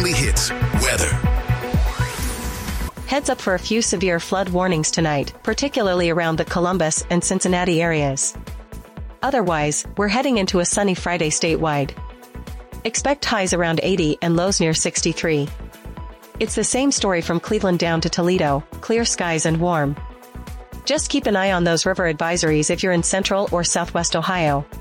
Weekly Hits weather. Heads up for a few severe flood warnings tonight, particularly around the Columbus and Cincinnati areas. Otherwise, we're heading into a sunny Friday statewide. Expect highs around 80 and lows near 63. It's the same story from Cleveland down to Toledo, clear skies and warm. Just keep an eye on those river advisories if you're in central or southwest Ohio.